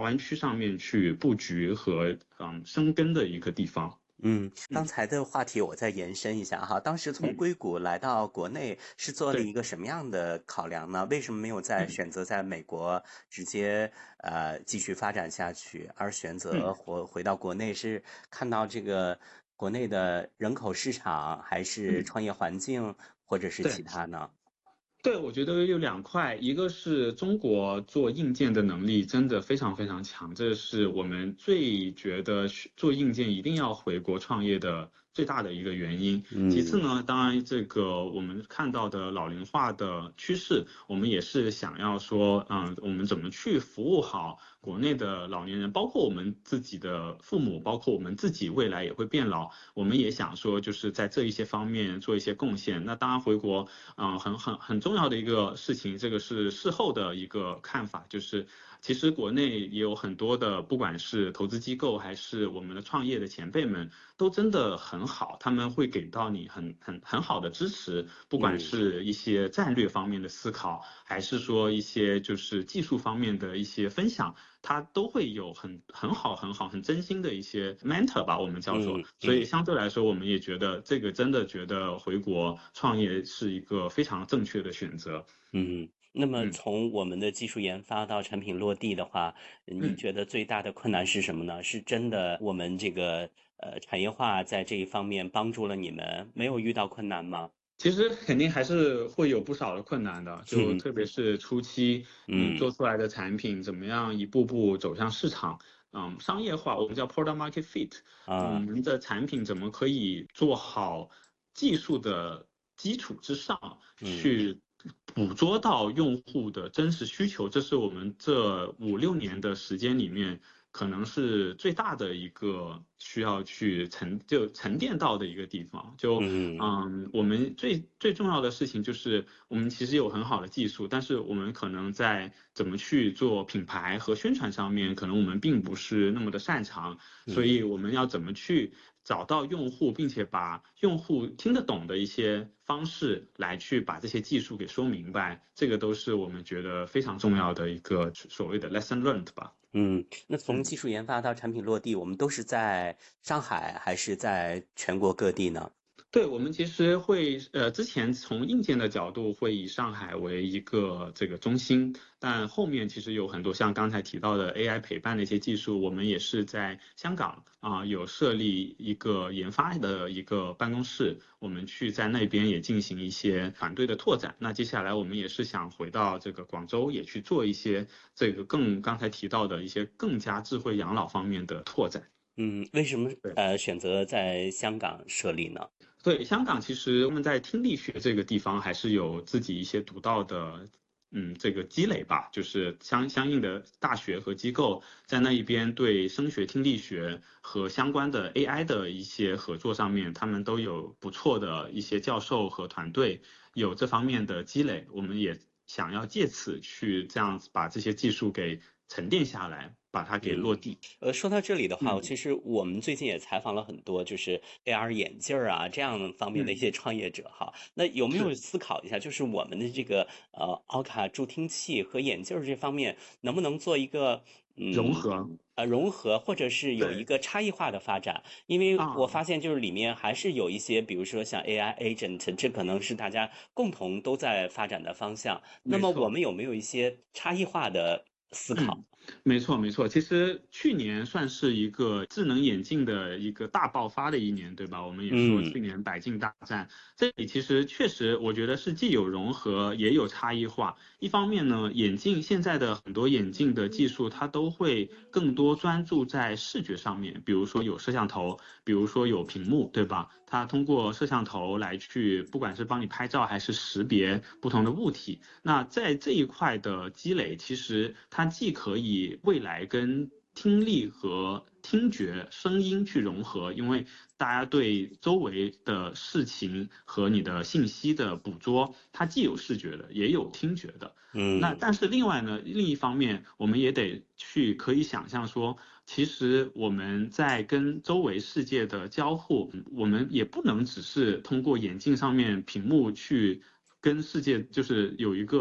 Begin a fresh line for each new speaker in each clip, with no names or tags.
湾区上面去布局和生根的一个地方。
刚才的话题我再延伸一下哈，当时从
嗯，
硅谷来到国内是做了
对，
一个什么样的考量呢？为什么没有选择在美国直接继续发展下去，而选择
嗯
回到国内？是看到这个国内的人口市场，还是
嗯，
创业环境，或者是其
对。
他呢？
对，我觉得有两块，一个是中国做硬件的能力真的非常非常强，这是我们最觉得做硬件一定要回国创业的最大的一个原因。其次
嗯
呢，当然这个我们看到的老龄化的趋势，我们也是想要说，我们怎么去服务好国内的老年人，包括我们自己的父母，包括我们自己未来也会变老，我们也想说就是在这一些方面做一些贡献。那当然回国。很重要的一个事情，这个是事后的一个看法，就是其实国内也有很多的，不管是投资机构还是我们的创业的前辈们，都真的很好，他们会给到你很好的支持，不管
嗯。
是一些战略方面的思考，还是说一些就是技术方面的一些分享。他都会有很好很真心的一些 mentor 吧，我们叫做，所以
嗯。
相对来说，我们也觉得这个真的觉得回国创业是一个非常正确的选择。
那么
嗯
从我们的技术研发到产品落地的话，你
嗯。
觉得最大的困难是什么呢？是真的我们这个产业化在这一方面帮助了你们，没有遇到困难吗？
其实肯定还是会有不少的困难的，就特别是初期你
嗯
做出来的产品怎么样一步步走向市场，商业化，我们叫 product market fit，我
啊
们的产品怎么可以做好技术的基础之上，
嗯
去捕捉到用户的真实需求，这是我们这5、6年的时间里面。可能是最大的一个需要去沉淀到的一个地方。
嗯
我们最重要的事情就是我们其实有很好的技术，但是我们可能在怎么去做品牌和宣传上面，可能我们并不是那么的擅长，所
嗯。
以我们要怎么去找到用户，并且把用户听得懂的一些方式来去把这些技术给说明白，这个都是我们觉得非常重要的一个所谓的 lesson learned 吧。
那从
嗯。
技术研发到产品落地，我们都是在上海还是在全国各地呢？
对，我们其实会，之前从硬件的角度会以上海为一个这个中心，但后面其实有很多像刚才提到的 AI 陪伴的一些技术，我们也是在香港有设立一个研发的一个办公室，我们去在那边也进行一些团队的拓展。那接下来我们也是想回到这个广州，也去做一些这个刚才提到的一些更加智慧养老方面的拓展。
嗯，为什么
对。
选择在香港设立呢？
对，香港其实他们在听力学这个地方还是有自己一些独到的，这个积累吧，就是相应的大学和机构在那一边对声学听力学和相关的 AI 的一些合作上面，他们都有不错的一些教授和团队有这方面的积累，我们也想要借此去这样子把这些技术给沉淀下来，把它给落
嗯。
地。
说到这里的话，
嗯
其实我们最近也采访了很多就是 AR 眼镜儿啊这样方面的一
嗯，
些创业者哈。那有没有
是
思考一下，就是我们的这个奥卡助听器和眼镜儿这方面，能不能做一个嗯
融合。
融合，或者是有一
对
个差异化的发展？因为我
啊，
发现就是里面还是有一些，比如说像 AI agent，这可能是大家共同都在发展的方向。那么我
没错。
们有没有一些差异化的思考？
嗯，没错没错。其实去年算是一个智能眼镜的一个大爆发的一年，对吧？我们也说
嗯。
去年百镜大战，这里其实确实我觉得是既有融合也有差异化。一方面呢，眼镜现在的很多眼镜的技术，它都会更多专注在视觉上面，比如说有摄像头，比如说有屏幕，对吧？它通过摄像头来去，不管是帮你拍照还是识别不同的物体。那在这一块的积累，其实它既可以未来跟听力和听觉、声音去融合，因为大家对周围的事情和你的信息的捕捉，它既有视觉的，也有听觉的。那
嗯
但是另外呢，另一方面，我们也得去可以想象说，其实我们在跟周围世界的交互，我们也不能只是通过眼镜上面屏幕去跟世界就是有一个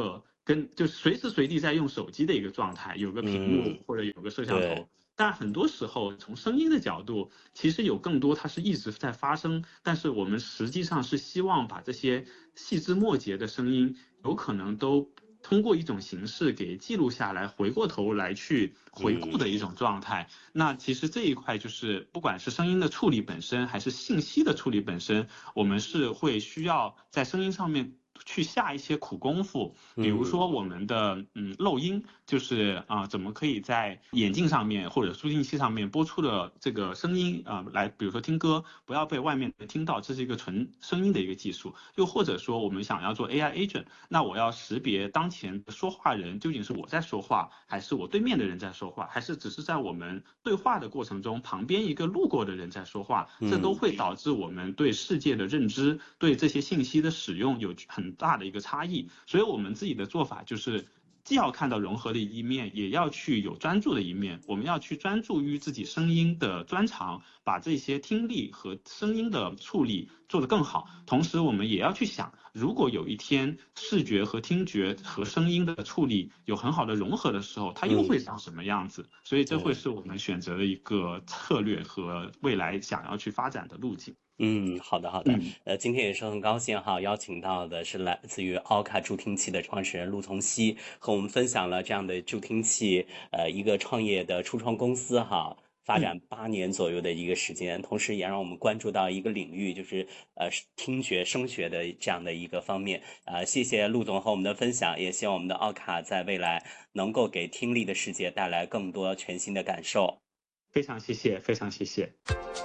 就是随时随地在用手机的一个状态，有个屏幕或者有个摄像
对。
头。但很多时候，从声音的角度，其实有更多它是一直在发生，但是我们实际上是希望把这些细枝末节的声音，有可能都通过一种形式给记录下来，回过头来去回顾的一种状态。那其实这一块就是不管是声音的处理本身，还是信息的处理本身，我们是会需要在声音上面去下一些苦功夫。比如说我们的漏音，就是怎么可以在眼镜上面或者助听器上面播出的这个声音来，比如说听歌不要被外面的听到，这是一个纯声音的一个技术。又或者说我们想要做 AI agent， 那我要识别当前的说话人究竟是我在说话，还是我对面的人在说话，还是只是在我们对话的过程中旁边一个路过的人在说话，这都会导致我们对世界的认知，对这些信息的使用有很大的一个差异。所以我们自己的做法就是既要看到融合的一面，也要去有专注的一面。我们要去专注于自己声音的专长，把这些听力和声音的处理做得更好。同时我们也要去想，如果有一天视觉和听觉和声音的处理有很好的融合的时候，它又会长什么样子？所以这会是我们选择的一个策略和未来想要去发展的路径。
好的好的。今天也是很高兴哈，邀请到的是来自于奥卡助听器的创始人陆从熙，和我们分享了这样的助听器一个创业的初创公司哈，发展8年左右的一个时间，同时也让我们关注到一个领域，就是听觉声学的这样的一个方面。谢谢陆总和我们的分享，也希望我们的奥卡在未来能够给听力的世界带来更多全新的感受。
非常謝謝，非常謝謝。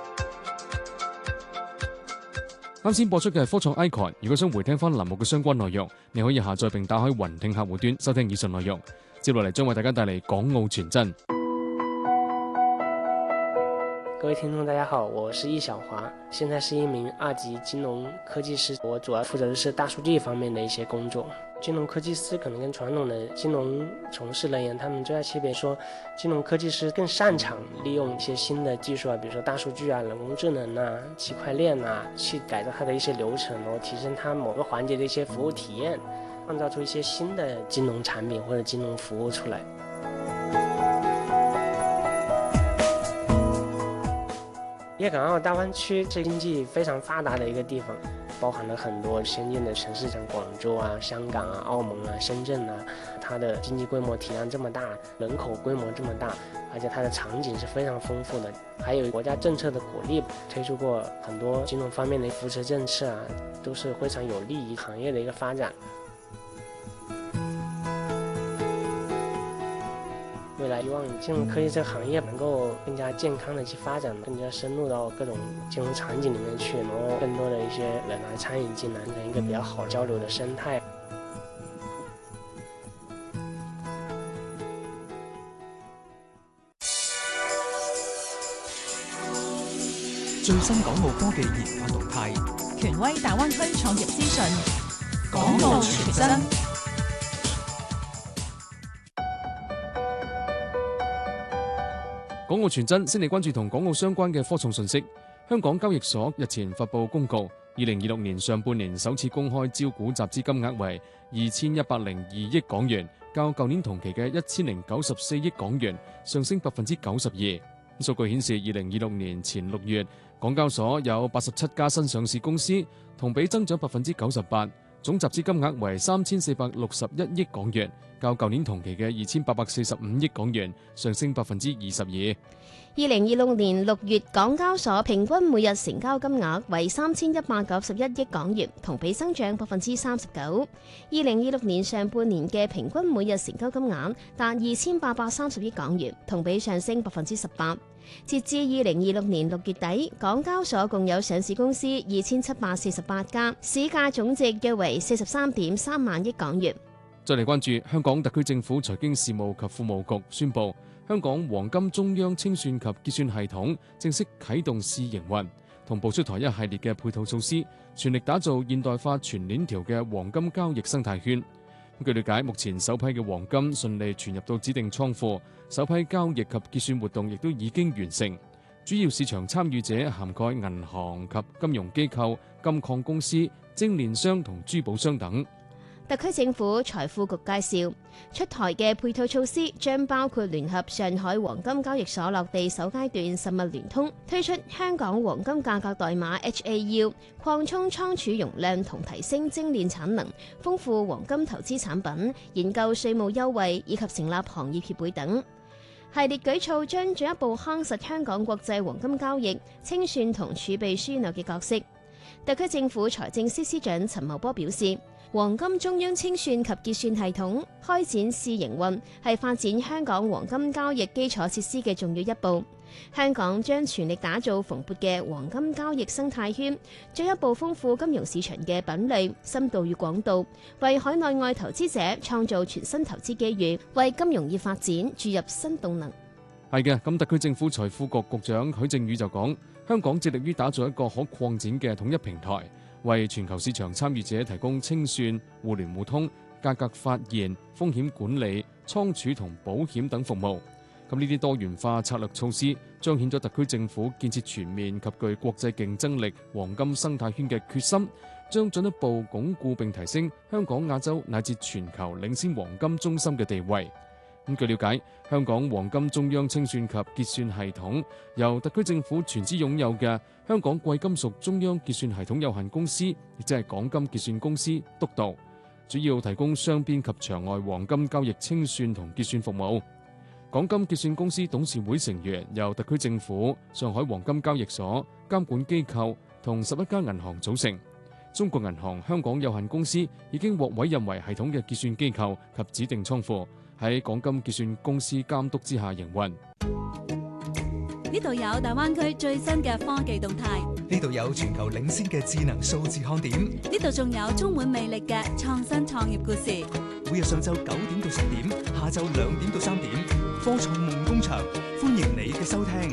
啱先播出嘅係科創 Icon， 如果想回聽翻欄目嘅相關內容，你可以下載並打開雲聽客戶端收聽以上內容。接落嚟將為大家帶嚟港澳傳真。
各位聽眾大家好，我是易小華，現在是一名2級金融科技師，我主要負責的是大數據方面的一些工作。金融科技師可能跟傳統的金融從事人員，他們最大區別說，金融科技師更擅長利用一些新的技術比如說大數據人工智能區塊鏈去改造它的一些流程，然後提升它某個環節的一些服務體驗，創造出一些新的金融產品或者金融服務出來。粤港澳大灣區是經濟非常發達的一個地方，包含了很多先進的城市，像廣州香港澳門深圳它的經濟規模體量這麼大，人口規模這麼大，而且它的場景是非常豐富的，還有國家政策的鼓勵，推出過很多金融方面的扶持政策都是非常有利於行業的一個發展。未來希望金融科技這個行業能夠更加健康的去發展，更加深入到各種金融場景裡面去，然後更多的一些人來參與進來，一個比較好交流的生態。
最新港澳科技研發動態，
權威大灣區創業資訊，港澳傳真。
港澳傳真先嚟關注同港澳相關嘅科創信息。香港交易所日前發布公告，2026年上半年首次公開招股集資金額為2102億港元，較舊年同期嘅1094億港元上升92%。數據顯示，2026年前6月，港交所有87家新上市公司，同比增長98%，總集資金額為3461億港元，較舊年同期嘅2845億港元上升22%。
2026年6月，港交所平均每日成交金額為3191億港元，同比增長39%。2026年上半年嘅平均每日成交金額達2830億港元，同比上升18%。截至2026年6月底，港交所共有上市公司2748家，市價總值約為43.3萬億港元。
再嚟關注香港特區政府財經事務及庫務局宣布，香港黃金中央清算及結算系統正式啟動試營運，同步出台一系列嘅配套措施，全力打造現代化全鏈條嘅黃金交易生態圈。據了解，目前首批嘅黃金順利傳入到指定倉庫，首批交易及結算活動亦都已經完成。主要市場參與者涵蓋銀行及金融機構、金礦公司、精煉商同珠寶商等。
特區政府財富局介紹，出台嘅配套措施將包括聯合上海黃金交易所落地首階段實物聯通，推出香港黃金價格代碼 HAU， 擴充倉儲容量同提升精煉產能，豐富黃金投資產品，研究稅務優惠以及成立行業協會等。系列舉措將進一步夯實香港國際黃金交易清算同儲備樞紐嘅角色。特區政府財政司司長陳茂波表示，黃金中央清算及結算系統開展試營運係發展香港黃金交易基礎設施嘅重要一步。香港將全力打造蓬勃嘅黃金交易生態圈，進一步豐富金融市場嘅品類、深度與廣度，為海內外投資者創造全新投資機遇，為金融業發展注入新動能。
係嘅，咁特區政府財富局局長許正宇就講，香港致力於打造一個可擴展嘅統一平台，為全球市場參與者提供清算、互聯互通、價格發現、風險管理、倉儲同保險等服務。咁呢啲多元化策略措施，彰顯咗特區政府建設全面及具國際競爭力黃金生態圈嘅決心，將進一步鞏固並提升香港亞洲乃至全球領先黃金中心嘅地位。據了解，香港黃金中央清算及結算系統由特區政府全資擁有嘅香港貴金屬中央結算系統有限公司，亦即係港金結算公司督導，主要提供雙邊及場外黃金交易清算同結算服務。港金結算公司董事會成員由特區政府、上海黃金交易所、監管機構同11家銀行組成。中國銀行香港有限公司已經獲委任為系統嘅結算機構及指定倉庫，喺港金結算公司監督之下營運。
呢度有大灣區最新嘅科技動態，
呢度有全球領先嘅智能數字看點，
呢度仲有充滿魅力嘅創新創業故事。
每日上晝9點到10點，下晝2點到3點，科創夢工場，歡迎你嘅收聽。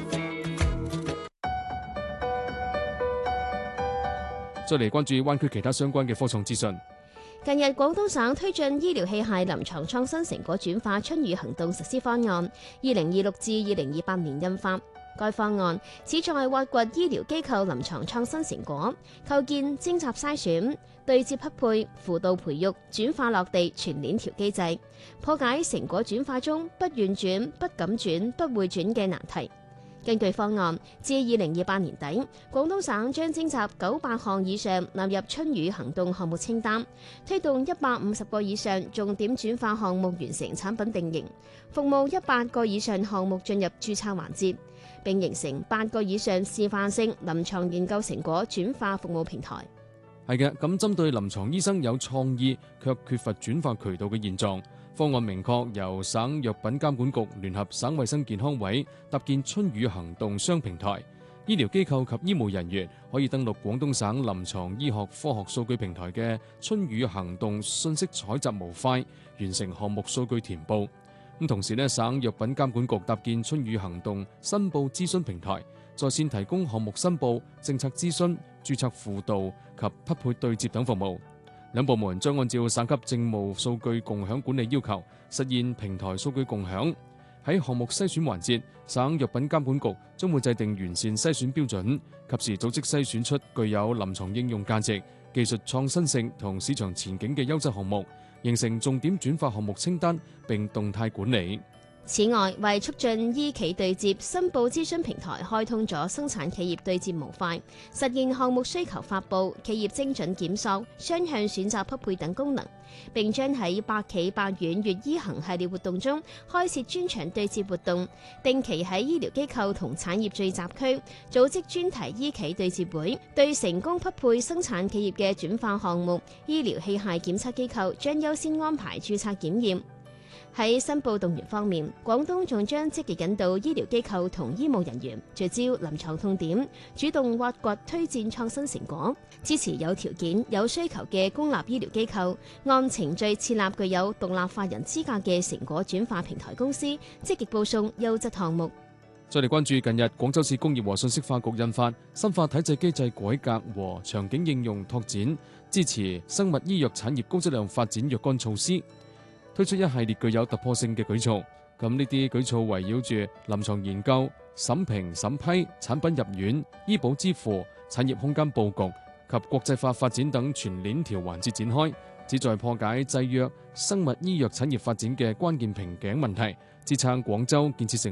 再嚟關注灣區其他相關嘅科創資訊。
近日，廣東省推進醫療器械臨床創新成果轉化春雨行動實施方案，2026至2028年印發。該方案旨在挖掘醫療機構臨床創新成果，構建徵集篩選、對接匹配、輔導培育、轉化落地全鏈條機制，破解成果轉化中不願轉、不敢轉、不會轉嘅難題。根據方案，至2028年底，廣東省將徵集900項以上納入春雨行動項目清單，推動150個以上重點轉化項目完成產品定型，服務100個以上項目進入註冊環節，並形成8個以上示範性臨床研究成果轉化服務平台。
係嘅，咁針對臨床醫生有創意卻缺乏轉化渠道嘅現狀，方案明確由省藥品監管局聯合省衛生健康委搭建春雨行動雙平台，醫療機構及醫務人員可以登錄廣東省臨床醫學科學數據平台嘅春雨行動信息採集模塊，完成項目數據填報。咁同時省藥品監管局搭建春雨行動申報諮詢平台，在線提供項目申報、政策諮詢、註冊輔導及匹配對接等服務。兩部門將按照省級政務數據共享管理要求，實現平台數據共享。喺項目篩選環節，省藥品監管局將會制定完善篩選標準，及時組織篩選出具有臨床應用價值、技術創新性同市場前景嘅優質項目，形成重點轉化項目清單並動態管理。
此外，為促進醫企對接，申報諮詢平台開通咗生產企業對接模塊，實現項目需求發布、企業精準檢索、雙向選擇匹配等功能。並將喺百企百院粵醫行系列活動中開設專場對接活動，定期喺醫療機構同產業聚集區組織專題醫企對接會，對成功匹配生產企業嘅轉化項目，醫療器械檢測機構將優先安排註冊檢驗。喺申報動員方面，廣東仲將積極引導醫療機構同醫務人員聚焦臨床痛點，主動挖掘推薦創新成果，支持有條件、有需求嘅公立醫療機構按程序設立具有獨立法人資格嘅成果轉化平台公司，積極報送優質項目。
再嚟關注近日廣州市工業和信息化局印發《深化體制機制改革和場景應用拓展，支持生物醫藥產業高質量發展若干措施》，推出一系列具有突破性嘅舉措。咁呢啲舉措圍繞住臨床研究、審評審批、產品入院、醫保支付、產業空間佈局及國際化發展等全鏈條環節展開， 旨在破解製藥、生物醫藥產業發展嘅關鍵瓶頸問題，支撐廣州建設成